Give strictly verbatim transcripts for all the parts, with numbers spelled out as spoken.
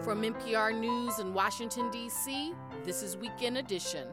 From N P R News in Washington, D C, this is Weekend Edition.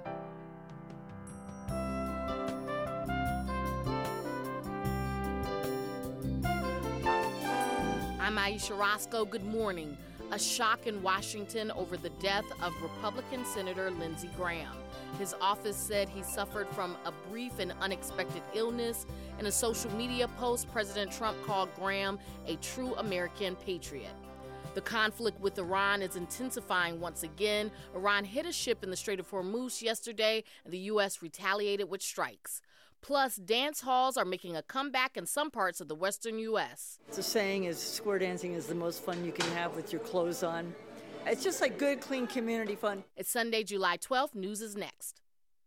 I'm Aisha Roscoe. Good morning. A shock in Washington over the death of Republican Senator Lindsey Graham. His office said he suffered from a brief and unexpected illness. In a social media post, President Trump called Graham a true American patriot. The conflict with Iran is intensifying once again. Iran hit a ship in the Strait of Hormuz yesterday, and the U S retaliated with strikes. Plus, dance halls are making a comeback in some parts of the western U S. The saying is square dancing is the most fun you can have with your clothes on. It's just like good, clean community fun. It's Sunday, July twelfth. News is next.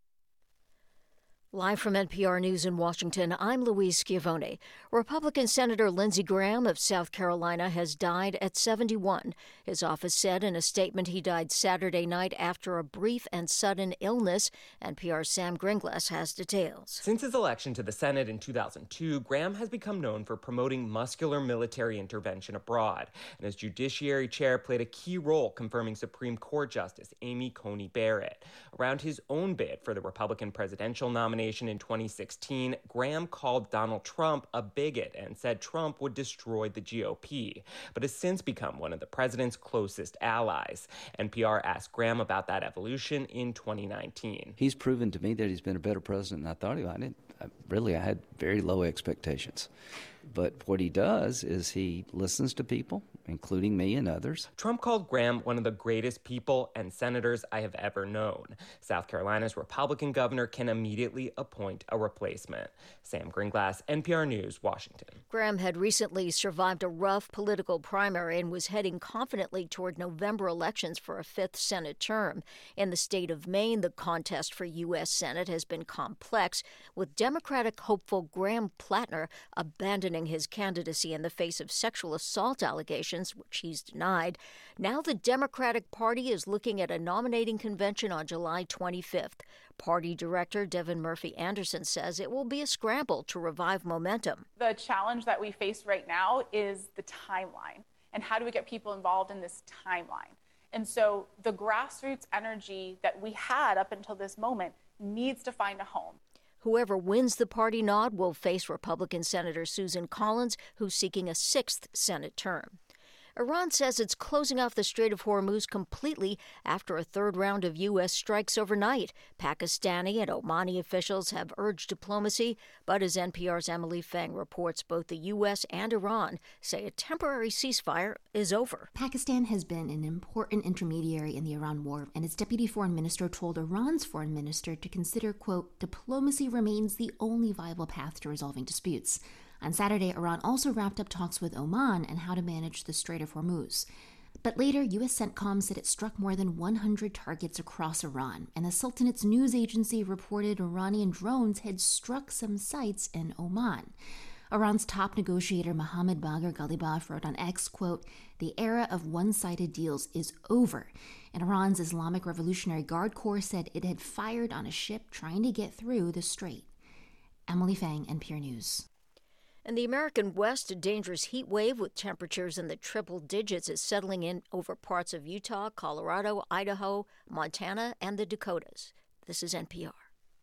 Live from N P R News in Washington, I'm Louise Schiavone. Republican Senator Lindsey Graham of South Carolina has died at seventy-one. His office said in a statement he died Saturday night after a brief and sudden illness. N P R's Sam Gringlas has details. Since his election to the Senate in two thousand two, Graham has become known for promoting muscular military intervention abroad, and as Judiciary Chair played a key role confirming Supreme Court Justice Amy Coney Barrett. Around his own bid for the Republican presidential nomination in twenty sixteen, Graham called Donald Trump a bigot and said Trump would destroy the G O P, but has since become one of the president's closest allies. N P R asked Graham about that evolution in twenty nineteen. He's proven to me that he's been a better president than I thought he would. I didn't, I, really, I had very low expectations. But what he does is he listens to people, including me and others. Trump called Graham one of the greatest people and senators I have ever known. South Carolina's Republican governor can immediately appoint a replacement. Sam Gringlas, N P R News, Washington. Graham had recently survived a rough political primary and was heading confidently toward November elections for a fifth Senate term. In the state of Maine, the contest for U S Senate has been complex, with Democratic hopeful Graham Plattner abandoning his candidacy in the face of sexual assault allegations, which he's denied. Now the Democratic Party is looking at a nominating convention on July twenty-fifth. Party Director Devin Murphy Anderson says it will be a scramble to revive momentum. The challenge that we face right now is the timeline. And how do we get people involved in this timeline? And so the grassroots energy that we had up until this moment needs to find a home. Whoever wins the party nod will face Republican Senator Susan Collins, who's seeking a sixth Senate term. Iran says it's closing off the Strait of Hormuz completely after a third round of U S strikes overnight. Pakistani and Omani officials have urged diplomacy, but as N P R's Emily Feng reports, both the U S and Iran say a temporary ceasefire is over. Pakistan has been an important intermediary in the Iran war, and its deputy foreign minister told Iran's foreign minister to consider, quote, diplomacy remains the only viable path to resolving disputes. On Saturday, Iran also wrapped up talks with Oman on how to manage the Strait of Hormuz. But later, U S CENTCOM said it struck more than one hundred targets across Iran, and the Sultanate's news agency reported Iranian drones had struck some sites in Oman. Iran's top negotiator Mohammad Bagher Ghalibaf wrote on X, quote, the era of one-sided deals is over. And Iran's Islamic Revolutionary Guard Corps said it had fired on a ship trying to get through the strait. Emily Feng, N P R News. In the American West, a dangerous heat wave with temperatures in the triple digits is settling in over parts of Utah, Colorado, Idaho, Montana, and the Dakotas. This is N P R.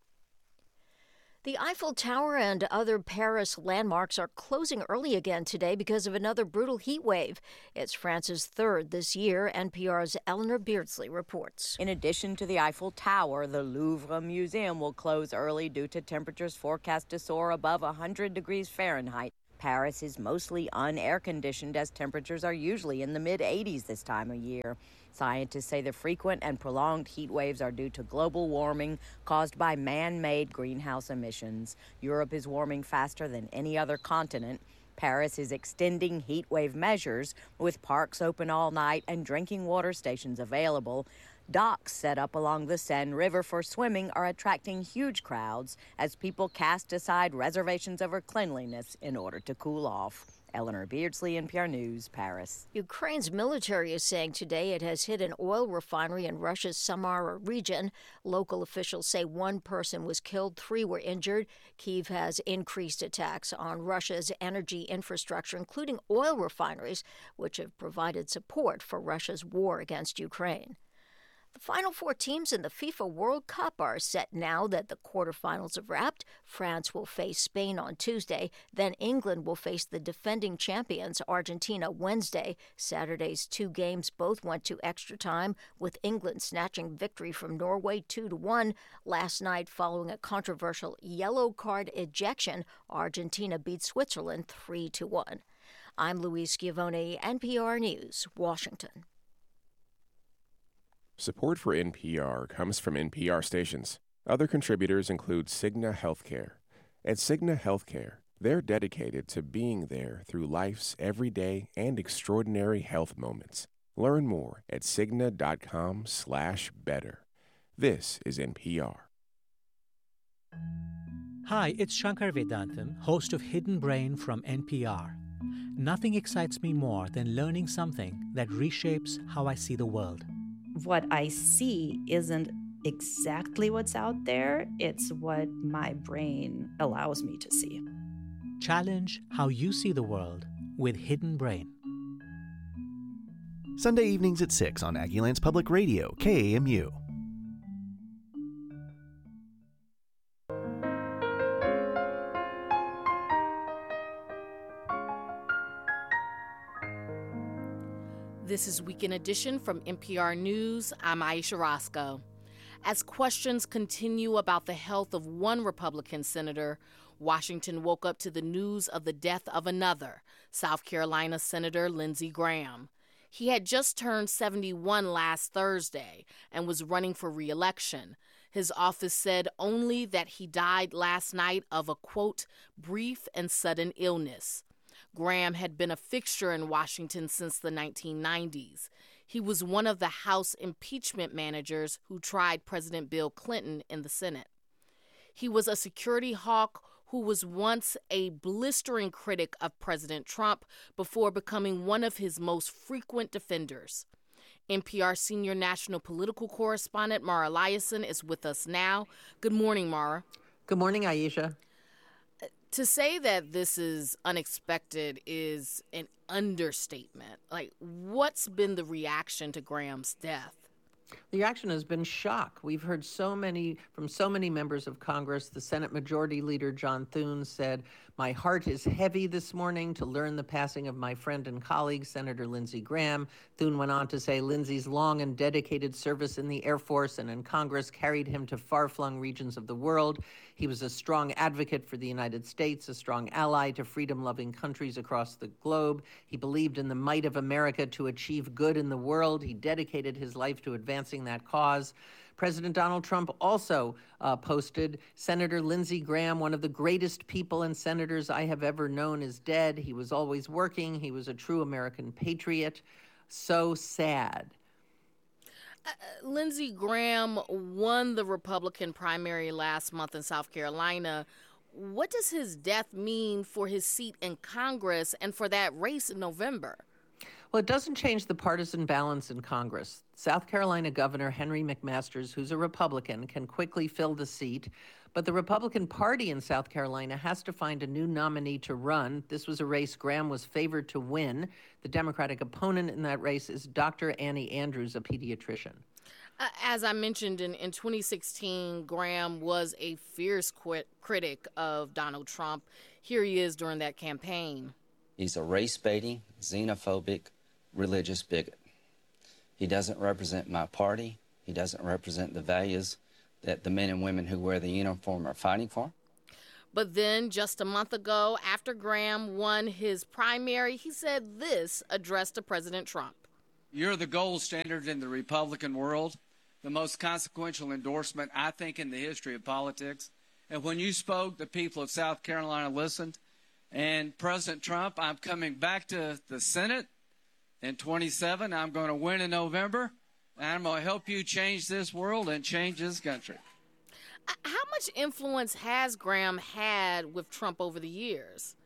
The Eiffel Tower and other Paris landmarks are closing early again today because of another brutal heat wave. It's France's third this year. N P R's Eleanor Beardsley reports. In addition to the Eiffel Tower, the Louvre Museum will close early due to temperatures forecast to soar above one hundred degrees Fahrenheit. Paris is mostly un-air-conditioned as temperatures are usually in the mid-eighties this time of year. Scientists say the frequent and prolonged heat waves are due to global warming caused by man-made greenhouse emissions. Europe is warming faster than any other continent. Paris is extending heat wave measures with parks open all night and drinking water stations available. Docks set up along the Seine River for swimming are attracting huge crowds as people cast aside reservations over cleanliness in order to cool off. Eleanor Beardsley, N P R News, Paris. Ukraine's military is saying today it has hit an oil refinery in Russia's Samara region. Local officials say one person was killed, three were injured. Kyiv has increased attacks on Russia's energy infrastructure, including oil refineries, which have provided support for Russia's war against Ukraine. The final four teams in the FIFA World Cup are set now that the quarterfinals have wrapped. France will face Spain on Tuesday. Then England will face the defending champions, Argentina, Wednesday. Saturday's two games both went to extra time, with England snatching victory from Norway two to one. Last night, following a controversial yellow card ejection, Argentina beat Switzerland three to one. I'm Louise Schiavone, N P R News, Washington. Support for N P R comes from N P R stations. Other contributors include Cigna Healthcare. At Cigna Healthcare, they're dedicated to being there through life's everyday and extraordinary health moments. Learn more at Cigna.com slash better. This is N P R. Hi, it's Shankar Vedantam, host of Hidden Brain from N P R. Nothing excites me more than learning something that reshapes how I see the world. What I see isn't exactly what's out there. It's what my brain allows me to see. Challenge how you see the world with Hidden Brain. Sunday evenings at six on Aggieland's Public Radio, K A M U. This is Weekend Edition from N P R News. I'm Aisha Roscoe. As questions continue about the health of one Republican senator, Washington woke up to the news of the death of another, South Carolina Senator Lindsey Graham. He had just turned seventy-one last Thursday and was running for re-election. His office said only that he died last night of a, quote, brief and sudden illness. Graham had been a fixture in Washington since the nineteen nineties. He was one of the House impeachment managers who tried President Bill Clinton in the Senate. He was a security hawk who was once a blistering critic of President Trump before becoming one of his most frequent defenders. N P R senior national political correspondent Mara Liasson is with us now. Good morning, Mara. Good morning, Aisha. To say that this is unexpected is an understatement. Like, what's been the reaction to Graham's death? The reaction has been shock. We've heard so many from so many members of Congress. The Senate Majority Leader John Thune said, "My heart is heavy this morning to learn the passing of my friend and colleague, Senator Lindsey Graham." Thune went on to say Lindsey's long and dedicated service in the Air Force and in Congress carried him to far-flung regions of the world. He was a strong advocate for the United States, a strong ally to freedom-loving countries across the globe. He believed in the might of America to achieve good in the world. He dedicated his life to advancing that cause. President Donald Trump also uh, posted, "Senator Lindsey Graham, one of the greatest people and senators I have ever known, is dead. He was always working. He was a true American patriot. So sad." Uh, Lindsey Graham won the Republican primary last month in South Carolina. What does his death mean for his seat in Congress and for that race in November? Well, it doesn't change the partisan balance in Congress. South Carolina Governor Henry McMaster, who's a Republican, can quickly fill the seat. But the Republican Party in South Carolina has to find a new nominee to run. This was a race Graham was favored to win. The Democratic opponent in that race is Doctor Annie Andrews, a pediatrician. Uh, as I mentioned, in, in twenty sixteen, Graham was a fierce quit, critic of Donald Trump. Here he is during that campaign. He's a race-baiting, xenophobic, religious bigot. He doesn't represent my party. He doesn't represent the values that the men and women who wear the uniform are fighting for. But then just a month ago, after Graham won his primary, he said this addressed to President Trump. "You're the gold standard in the Republican world, the most consequential endorsement, I think, in the history of politics. And when you spoke, the people of South Carolina listened. And President Trump, I'm coming back to the Senate in twenty-seven. I'm going to win in November. And I'm going to help you change this world and change this country." How much influence has Graham had with Trump over the years?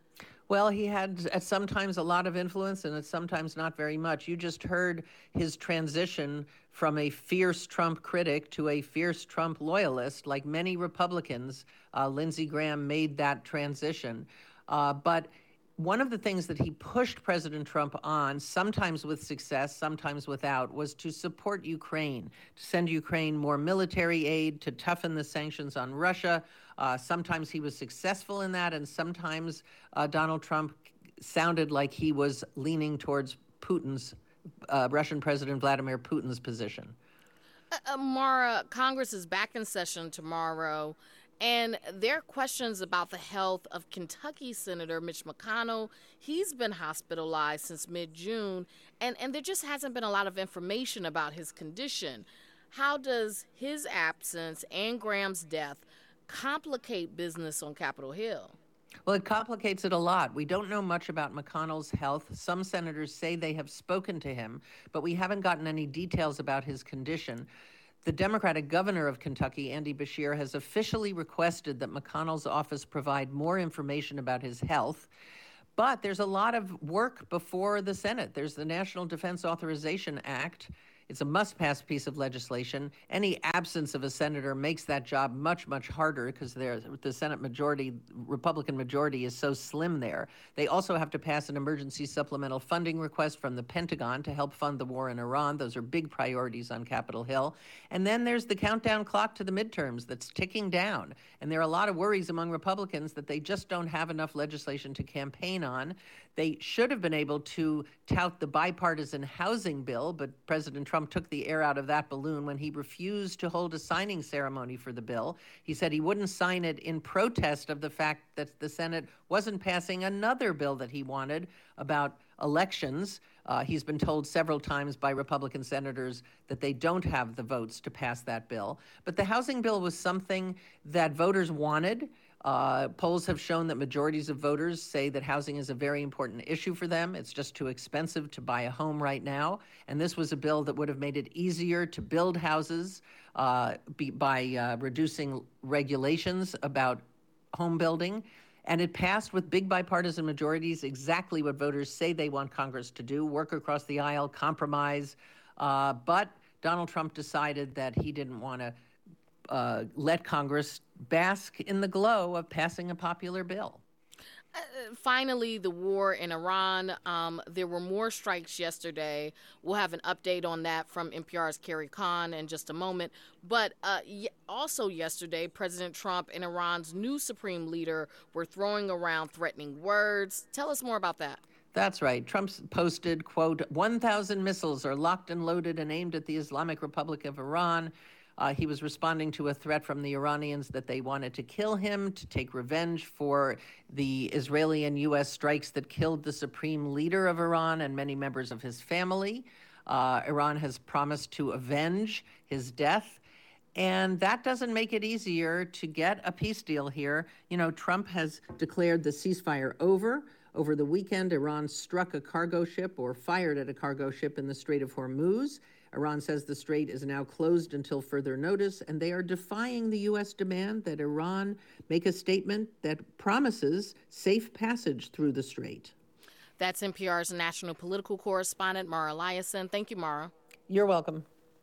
Well, he had at sometimes a lot of influence and at sometimes not very much. You just heard his transition from a fierce Trump critic to a fierce Trump loyalist. Like many Republicans, uh, Lindsey Graham made that transition. Uh, but one of the things that he pushed President Trump on, sometimes with success, sometimes without, was to support Ukraine, to send Ukraine more military aid, to toughen the sanctions on Russia. Uh, sometimes he was successful in that, and sometimes uh, Donald Trump sounded like he was leaning towards Putin's, uh, Russian President Vladimir Putin's position. Uh, uh, Mara, Congress is back in session tomorrow, and there are questions about the health of Kentucky Senator Mitch McConnell. He's been hospitalized since mid-June, and, and there just hasn't been a lot of information about his condition. How does his absence and Graham's death complicate business on Capitol Hill? Well, it complicates it a lot. We don't know much about McConnell's health. Some senators say they have spoken to him, but we haven't gotten any details about his condition. The Democratic governor of Kentucky, Andy Beshear, has officially requested that McConnell's office provide more information about his health. But there's a lot of work before the Senate. There's the National Defense Authorization Act. It's a must-pass piece of legislation. Any absence of a senator makes that job much, much harder because the Senate majority, Republican majority, is so slim there. They also have to pass an emergency supplemental funding request from the Pentagon to help fund the war in Iran. Those are big priorities on Capitol Hill. And then there's the countdown clock to the midterms that's ticking down. And there are a lot of worries among Republicans that they just don't have enough legislation to campaign on. They should have been able to tout the bipartisan housing bill, but President Trump took the air out of that balloon when he refused to hold a signing ceremony for the bill. He said he wouldn't sign it in protest of the fact that the Senate wasn't passing another bill that he wanted about elections. Uh, he's been told several times by Republican senators that they don't have the votes to pass that bill. But the housing bill was something that voters wanted. Uh, polls have shown that majorities of voters say that housing is a very important issue for them. It's just too expensive to buy a home right now. And this was a bill that would have made it easier to build houses uh, be, by uh, reducing regulations about home building. And it passed with big bipartisan majorities, exactly what voters say they want Congress to do, work across the aisle, compromise. Uh, but Donald Trump decided that he didn't want to Uh, let Congress bask in the glow of passing a popular bill. Uh, finally, the war in Iran. Um, there were more strikes yesterday. We'll have an update on that from N P R's Carrie Kahn in just a moment. But uh, y- also yesterday, President Trump and Iran's new supreme leader were throwing around threatening words. Tell us more about that. That's right. Trump posted, quote, one thousand missiles are locked and loaded and aimed at the Islamic Republic of Iran. Uh, he was responding to a threat from the Iranians that they wanted to kill him to take revenge for the Israeli and U S strikes that killed the supreme leader of Iran and many members of his family. Uh, Iran has promised to avenge his death. And that doesn't make it easier to get a peace deal here. You know, Trump has declared the ceasefire over. Over the weekend, Iran struck a cargo ship or fired at a cargo ship in the Strait of Hormuz. Iran says the strait is now closed until further notice, and they are defying the U S demand that Iran make a statement that promises safe passage through the strait. That's N P R's national political correspondent, Mara Liasson. Thank you, Mara. You're welcome.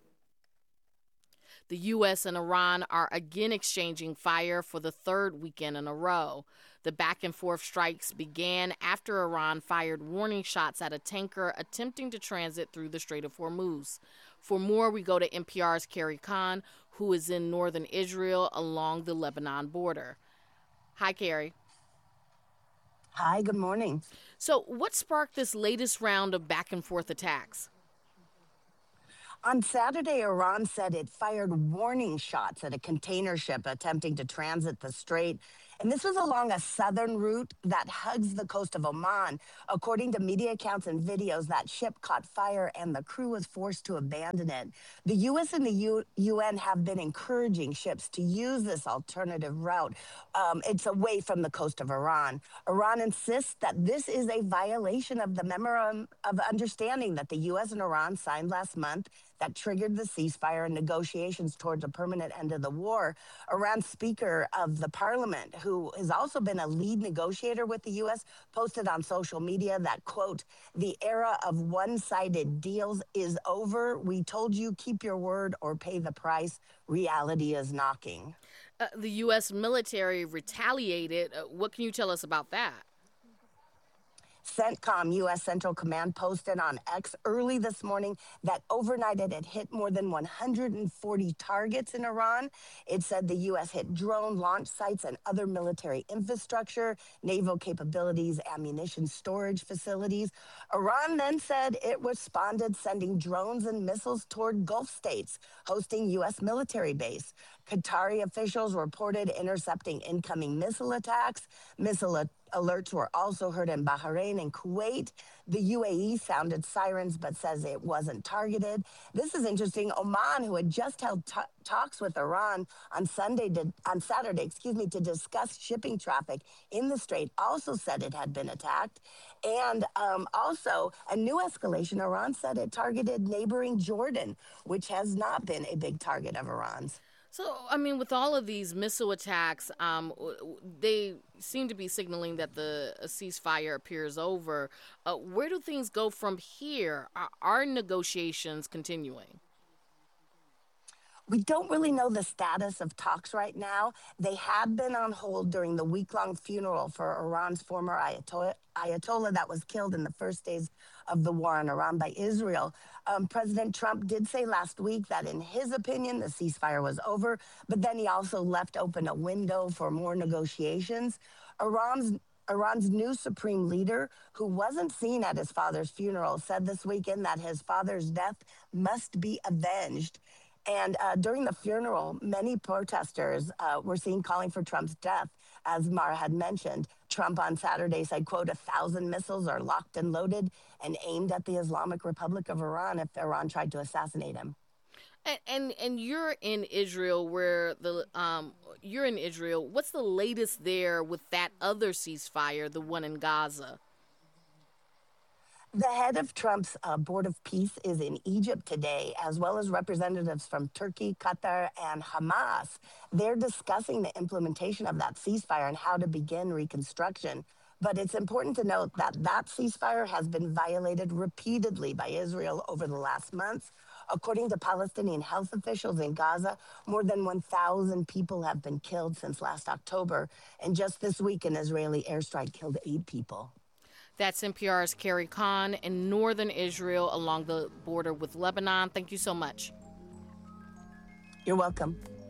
The U S and Iran are again exchanging fire for the third weekend in a row. The back-and-forth strikes began after Iran fired warning shots at a tanker attempting to transit through the Strait of Hormuz. For more, we go to N P R's Carrie Kahn, who is in northern Israel along the Lebanon border. Hi, Carrie. Hi, good morning. So what sparked this latest round of back-and-forth attacks? On Saturday, Iran said it fired warning shots at a container ship attempting to transit the strait. And this was along a southern route that hugs the coast of Oman. According to media accounts and videos, that ship caught fire and the crew was forced to abandon it. The U S and the U- UN have been encouraging ships to use this alternative route. Um, it's away from the coast of Iran. Iran insists that this is a violation of the Memorandum of Understanding that the U S and Iran signed last month that triggered the ceasefire and negotiations towards a permanent end of the war. Iran's Speaker of the Parliament, who has also been a lead negotiator with the U S, posted on social media that, quote, the era of one-sided deals is over. We told you, keep your word or pay the price. Reality is knocking. Uh, the U S military retaliated. Uh, what can you tell us about that? CENTCOM, U S Central Command, posted on X early this morning that overnight it had hit more than one hundred forty targets in Iran. It said the U S hit drone launch sites and other military infrastructure, naval capabilities, ammunition storage facilities. Iran then said it responded, sending drones and missiles toward Gulf states, hosting U S military base. Qatari officials reported intercepting incoming missile attacks. Missile attacks. Alerts were also heard in Bahrain and Kuwait. The U A E sounded sirens but says it wasn't targeted. This is interesting. Oman, who had just held t- talks with Iran on Sunday, to, on Saturday, excuse me, to discuss shipping traffic in the strait, also said it had been attacked. And um, also, a new escalation. Iran said it targeted neighboring Jordan, which has not been a big target of Iran's. So, I mean, with all of these missile attacks, um, they seem to be signaling that the ceasefire appears over. Uh, where do things go from here? Are, are negotiations continuing? We don't really know the status of talks right now. They had been on hold during the week-long funeral for Iran's former Ayatollah, Ayatollah that was killed in the first days of the war on Iran by Israel. Um, President Trump did say last week that in his opinion, the ceasefire was over, but then he also left open a window for more negotiations. Iran's Iran's new supreme leader, who wasn't seen at his father's funeral, said this weekend that his father's death must be avenged. And uh, during the funeral, many protesters uh, were seen calling for Trump's death. As Mara had mentioned, Trump on Saturday said, quote, a thousand missiles are locked and loaded and aimed at the Islamic Republic of Iran if Iran tried to assassinate him. And and, and you're in Israel where the um you're in Israel. What's the latest there with that other ceasefire, the one in Gaza? The head of Trump's uh, Board of Peace is in Egypt today, as well as representatives from Turkey, Qatar, and Hamas. They're discussing the implementation of that ceasefire and how to begin reconstruction. But it's important to note that that ceasefire has been violated repeatedly by Israel over the last months. According to Palestinian health officials in Gaza, more than one thousand people have been killed since last October. And just this week, an Israeli airstrike killed eight people. That's N P R's Carrie Kahn in northern Israel along the border with Lebanon. Thank you so much. You're welcome.